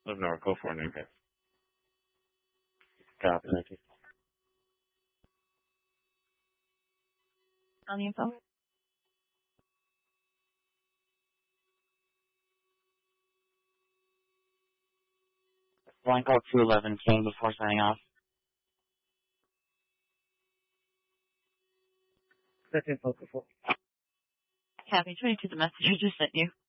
Live North, go for it, okay. Copy, thank you. On the info. Line call 211 came before signing off. That's info before. Copy 22, the message I just sent you.